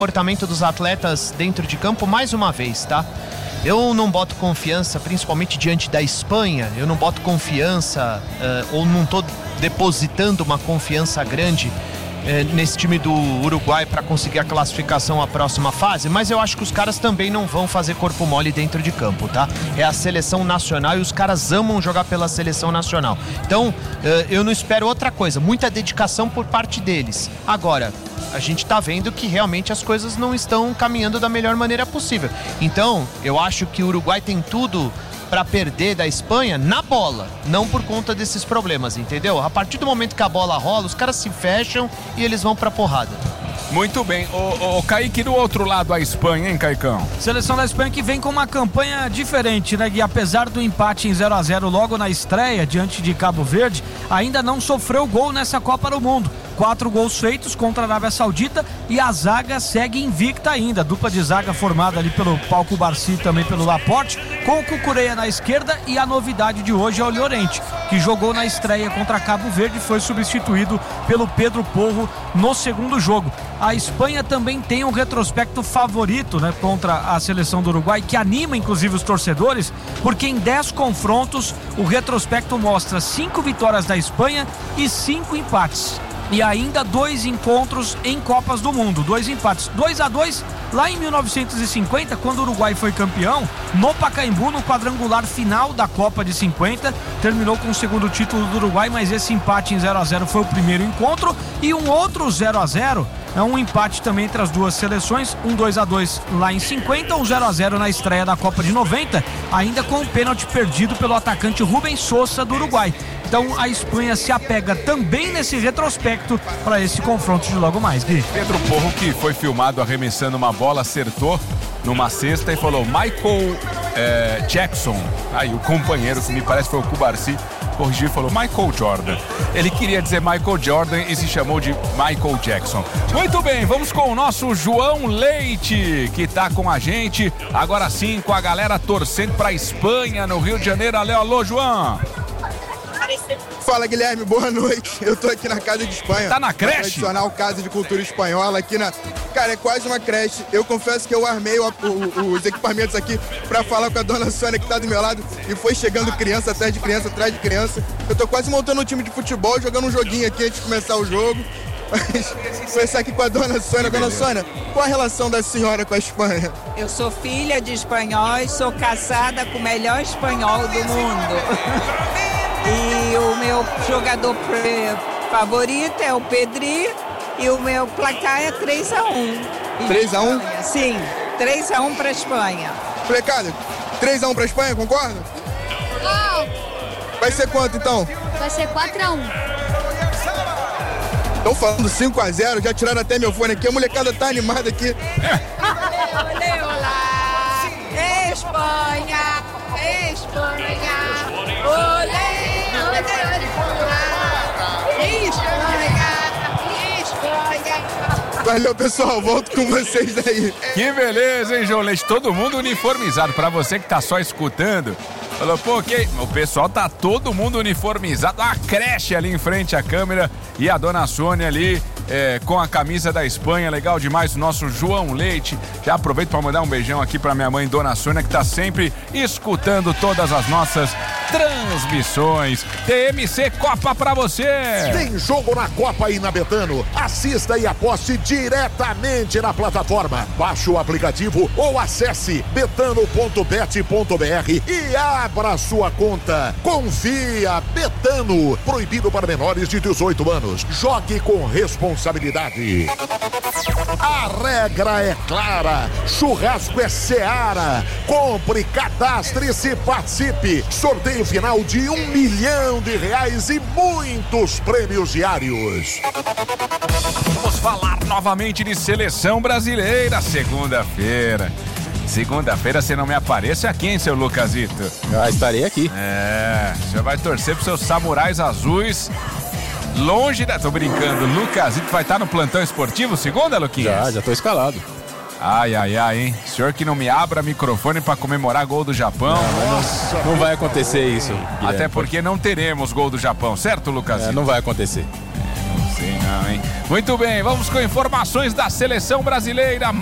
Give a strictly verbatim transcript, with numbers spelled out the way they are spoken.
comportamento dos atletas dentro de campo mais uma vez, tá? Eu não boto confiança, principalmente diante da Espanha, eu não boto confiança uh, ou não tô depositando uma confiança grande uh, nesse time do Uruguai para conseguir a classificação à próxima fase, mas eu acho que os caras também não vão fazer corpo mole dentro de campo, tá? É a seleção nacional e os caras amam jogar pela seleção nacional. Então, uh, eu não espero outra coisa, muita dedicação por parte deles. Agora, a gente tá vendo que realmente as coisas não estão caminhando da melhor maneira possível. Então, eu acho que o Uruguai tem tudo para perder da Espanha na bola, não por conta desses problemas, entendeu? A partir do momento que a bola rola, os caras se fecham e eles vão pra porrada. Muito bem. O, o Kaique, do outro lado, a Espanha, hein, Caicão? Seleção da Espanha que vem com uma campanha diferente, né? E apesar do empate em zero a zero logo na estreia, diante de Cabo Verde, ainda não sofreu gol nessa Copa do Mundo. Quatro gols feitos contra a Arábia Saudita e a zaga segue invicta ainda. Dupla de zaga formada ali pelo Pau Cubarsí e também pelo Laporte, com o Cucurella na esquerda, e a novidade de hoje é o Llorente, que jogou na estreia contra Cabo Verde e foi substituído pelo Pedro Porro no segundo jogo. A Espanha também tem um retrospecto favorito, né, contra a seleção do Uruguai, que anima inclusive os torcedores, porque em dez confrontos o retrospecto mostra cinco vitórias da Espanha e cinco empates. E ainda dois encontros em Copas do Mundo, dois empates, dois a dois lá em mil novecentos e cinquenta, quando o Uruguai foi campeão, no Pacaembu, no quadrangular final da Copa de cinquenta, terminou com o segundo título do Uruguai, mas esse empate em zero a zero foi o primeiro encontro, e um outro zero a zero é um empate também entre as duas seleções, um dois a dois lá em cinquenta, um zero a zero na estreia da Copa de noventa, ainda com o pênalti perdido pelo atacante Rubens Sousa do Uruguai. Então a Espanha se apega também nesse retrospecto para esse confronto de logo mais, Gui. Pedro Porro, que foi filmado arremessando uma bola, acertou numa cesta e falou Michael é, Jackson. Aí o companheiro, que me parece foi o Cubarsí, corrigiu e falou Michael Jordan. Ele queria dizer Michael Jordan e se chamou de Michael Jackson. Muito bem, vamos com o nosso João Leite, que tá com a gente, agora sim, com a galera torcendo pra Espanha, no Rio de Janeiro. Alô, alô, João. Fala, Guilherme, boa noite. Eu tô aqui na Casa de Espanha. Tá na creche? Tradicional Casa de Cultura Espanhola aqui na... Cara, é quase uma creche. Eu confesso que eu armei o, o, os equipamentos aqui pra falar com a dona Sônia, que tá do meu lado, e foi chegando criança atrás de criança, atrás de criança. Eu tô quase montando um time de futebol, jogando um joguinho aqui antes de começar o jogo. Mas conversar aqui com a dona Sônia. Dona Sônia, qual a relação da senhora com a Espanha? Eu sou filha de espanhóis, sou casada com o melhor espanhol do mundo. E o meu jogador favorito é o Pedri, e o meu placar é três a um. três a um? Sim, três a um para a Espanha. Precado, três a um para a Espanha, concorda? Não. Vai ser quanto então? Vai ser quatro a um. Estão falando cinco a zero, já tiraram até meu fone aqui, a molecada tá animada aqui. Olê, olá! Espanha! Espanha! Olê! Valeu, pessoal, volto com vocês daí. Que beleza, hein, João Leite? Todo mundo uniformizado. Pra você que tá só escutando, falou, pô, que o pessoal tá todo mundo uniformizado. A creche ali em frente à câmera e a dona Sônia ali é, com a camisa da Espanha. Legal demais, o nosso João Leite. Já aproveito para mandar um beijão aqui pra minha mãe, dona Sônia, que tá sempre escutando todas as nossas transmissões. T M C Copa pra você. Tem jogo na Copa aí na Betano. Assista e aposte diretamente na plataforma. Baixe o aplicativo ou acesse betano ponto bet ponto br e abra sua conta. Confia, Betano. Proibido para menores de dezoito anos. Jogue com responsabilidade. A regra é clara. Churrasco é Seara. Compre, cadastre-se, participe. Sorteio final de um milhão de reais e muitos prêmios diários. Vamos falar novamente de seleção brasileira. Segunda-feira. Segunda-feira, se não me apareça aqui, hein, seu Lucasito? Ah, estarei aqui. É, você vai torcer pros seus samurais azuis. Longe da... Tô brincando. Lucasito vai estar no plantão esportivo segunda, Luquinhas? Já, já tô escalado. Ai, ai, ai, hein? Senhor que não me abra microfone pra comemorar gol do Japão. Não, Nossa, não vai acontecer isso, Guilherme. Até porque não teremos gol do Japão, certo, Lucasito? É, não vai acontecer. É, não sei não, hein? Muito bem, vamos com informações da seleção brasileira.